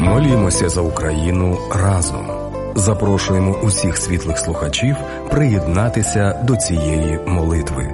Молімося за Україну разом. Запрошуємо усіх світлих слухачів приєднатися до цієї молитви.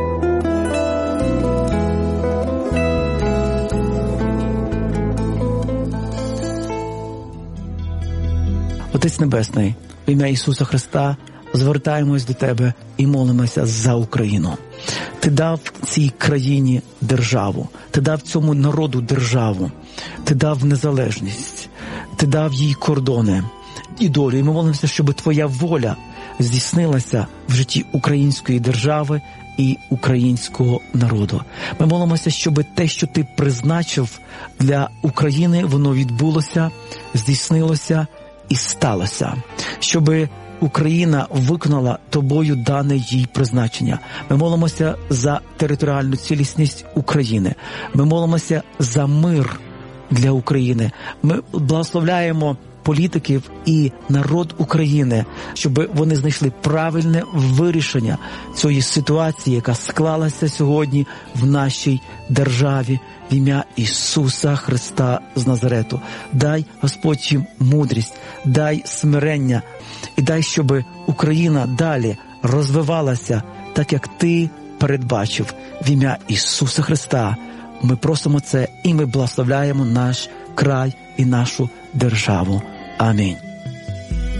Отець Небесний, в ім'я Ісуса Христа звертаємось до Тебе і молимося за Україну. Ти дав цій країні державу, Ти дав цьому народу державу, Ти дав незалежність, Ти дав їй кордони і долю. І ми молимося, щоб Твоя воля здійснилася в житті української держави і українського народу. Ми молимося, щоб те, що Ти призначив для України, воно відбулося, здійснилося і сталося. Щоби Україна виконала Тобою дане їй призначення. Ми молимося за територіальну цілісність України. Ми молимося за мир для України. Ми благословляємо політиків і народ України, щоб вони знайшли правильне вирішення цієї ситуації, яка склалася сьогодні в нашій державі. В ім'я Ісуса Христа з Назарету. Дай, Господь, їм мудрість, дай смирення і дай, щоб Україна далі розвивалася так, як Ти передбачив. В ім'я Ісуса Христа ми просимо це і ми благословляємо наш край і нашу державу. Амінь.